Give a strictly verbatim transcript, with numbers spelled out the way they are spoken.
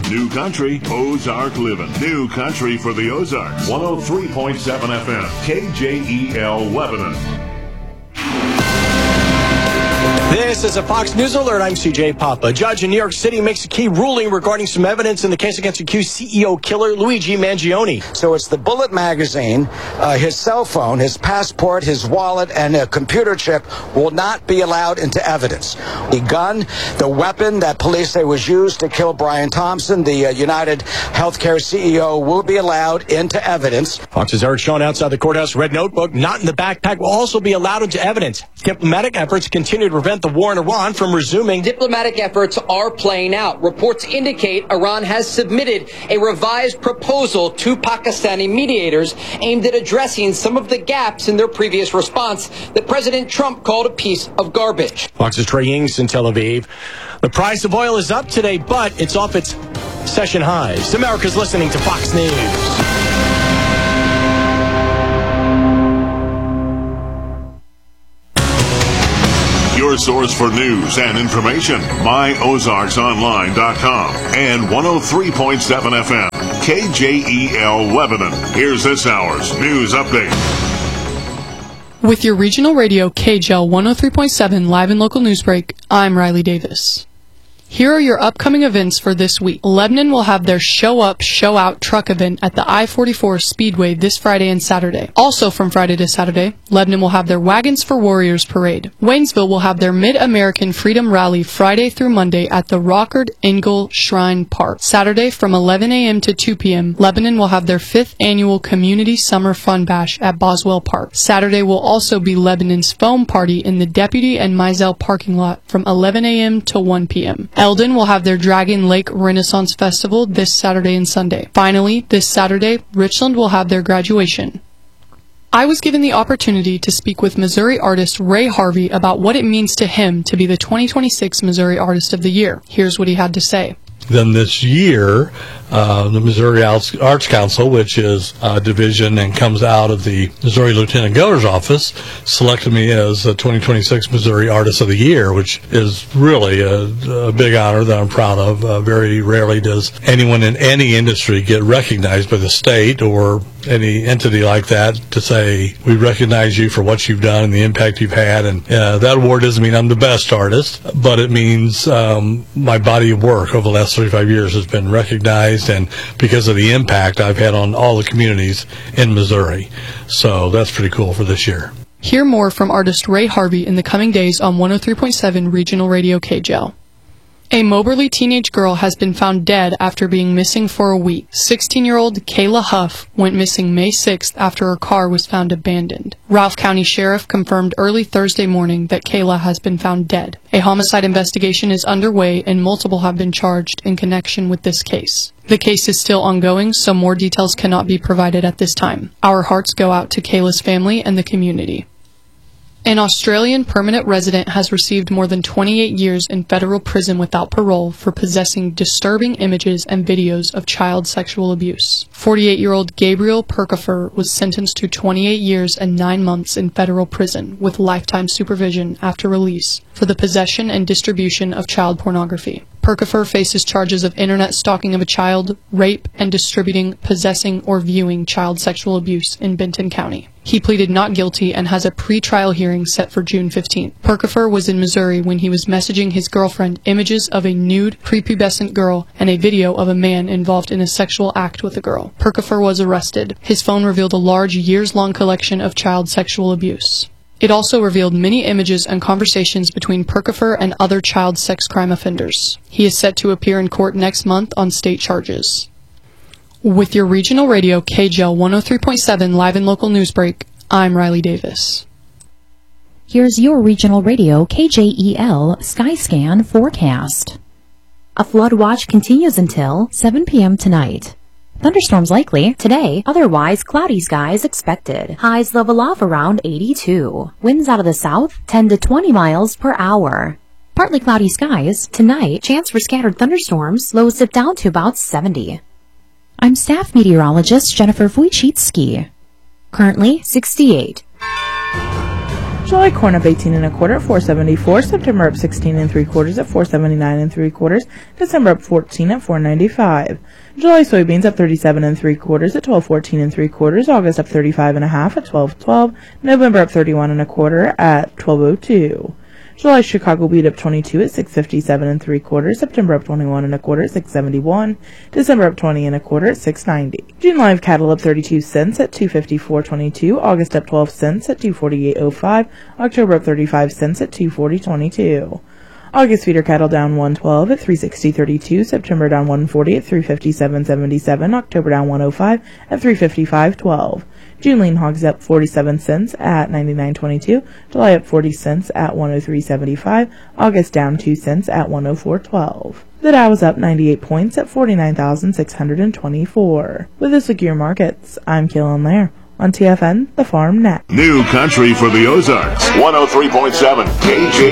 New Country, Ozark Living. New Country for the Ozarks. one oh three point seven F M, K J E L Lebanon. This is a Fox News Alert. I'm C J Papa. A judge in New York City makes a key ruling regarding some evidence in the case against accused C E O killer Luigi Mangione. So it's the Bullet magazine, uh, his cell phone, his passport, his wallet, and a computer chip will not be allowed into evidence. The gun, the weapon that police say was used to kill Brian Thompson, the uh, United Healthcare C E O, will be allowed into evidence. Fox's Eric Shawn outside the courthouse. Red notebook, not in the backpack, will also be allowed into evidence. Diplomatic efforts continue to prevent the war in Iran from resuming. Diplomatic efforts are playing out. Reports indicate Iran has submitted a revised proposal to Pakistani mediators aimed at addressing some of the gaps in their previous response that President Trump called a piece of garbage. Fox's Trey Yingst in Tel Aviv. The price of oil is up today, but it's off its session highs. America's listening to Fox News. Your source for news and information, my ozarks online dot com and one oh three point seven F M, K J E L Lebanon. Here's this hour's news update. With your regional radio, K J L one oh three point seven live and local news break, I'm Riley Davis. Here are your upcoming events for this week. Lebanon will have their Show Up, Show Out truck event at the I forty-four Speedway this Friday and Saturday. Also from Friday to Saturday, Lebanon will have their Wagons for Warriors parade. Waynesville will have their Mid-American Freedom Rally Friday through Monday at the Rockard Engel Shrine Park. Saturday from eleven a.m. to two p.m., Lebanon will have their fifth annual Community Summer Fun Bash at Boswell Park. Saturday will also be Lebanon's foam party in the Deputy and Mizell parking lot from eleven a.m. to one p.m. Eldon will have their Dragon Lake Renaissance Festival this Saturday and Sunday. Finally, this Saturday, Richland will have their graduation. I was given the opportunity to speak with Missouri artist Ray Harvey about what it means to him to be the twenty twenty-six Missouri Artist of the Year. Here's what he had to say. Then this year, uh, the Missouri Arts Council, which is a division and comes out of the Missouri Lieutenant Governor's office, selected me as the twenty twenty-six Missouri Artist of the Year, which is really a, a big honor that I'm proud of. Uh, very rarely does anyone in any industry get recognized by the state or any entity like that to say, we recognize you for what you've done and the impact you've had. And uh, that award doesn't mean I'm the best artist, but it means um, my body of work over the last thirty-five years has been recognized, and because of the impact I've had on all the communities in Missouri. So that's pretty cool for this year. Hear more from artist Ray Harvey in the coming days on one oh three point seven Regional Radio K J L. A Moberly teenage girl has been found dead after being missing for a week. sixteen-year-old Kayla Huff went missing May sixth after her car was found abandoned. Ralph County Sheriff confirmed early Thursday morning that Kayla has been found dead. A homicide investigation is underway and multiple have been charged in connection with this case. The case is still ongoing, so more details cannot be provided at this time. Our hearts go out to Kayla's family and the community. An Australian permanent resident has received more than twenty-eight years in federal prison without parole for possessing disturbing images and videos of child sexual abuse. forty-eight-year-old Gabriel Perkifer was sentenced to twenty-eight years and nine months in federal prison with lifetime supervision after release for the possession and distribution of child pornography. Perkifer faces charges of internet stalking of a child, rape, and distributing, possessing, or viewing child sexual abuse in Benton County. He pleaded not guilty and has a pre-trial hearing set for June fifteenth. Perkifer was in Missouri when he was messaging his girlfriend images of a nude, prepubescent girl and a video of a man involved in a sexual act with a girl. Perkifer was arrested. His phone revealed a large, years-long collection of child sexual abuse. It also revealed many images and conversations between Perkifer and other child sex crime offenders. He is set to appear in court next month on state charges. With your regional radio, K J L one oh three point seven live and local news break, I'm Riley Davis. Here's your regional radio, K J E L Skyscan forecast. A flood watch continues until seven p.m. tonight. Thunderstorms likely today, otherwise cloudy skies expected. Highs level off around eighty-two. Winds out of the south, ten to twenty miles per hour. Partly cloudy skies tonight, chance for scattered thunderstorms, lows dip down to about seventy. I'm staff meteorologist Jennifer Wojcicki. Currently sixty-eight. July corn up eighteen and a quarter at four seventy-four. September up sixteen and three quarters at four seventy-nine and three quarters. December up fourteen at four ninety-five. July soybeans up thirty-seven and three quarters at twelve fourteen and three quarters. August up thirty-five and a half at twelve twelve. November up thirty-one and a quarter at twelve oh two. July Chicago wheat up twenty-two at six fifty-seven and three quarters. September up twenty-one and a quarter at six seventy-one. December up twenty and a quarter at six ninety. June live cattle up thirty-two cents at two fifty-four twenty-two. August up twelve cents at two forty-eight oh five. October up thirty-five cents at two forty twenty-two. August feeder cattle down one twelve at three sixty thirty-two. September down one forty at three fifty-seven seventy-seven. October down one oh five at three fifty-five twelve. June lean hogs up forty-seven cents at ninety-nine twenty-two. July up forty cents at one oh three seventy-five. August down two cents at one oh four twelve. The Dow was up ninety-eight points at forty-nine thousand six hundred twenty-four. With this week your markets, I'm Kaylin Lair on T F N, The Farm Net. New country for the Ozarks. one oh three point seven K J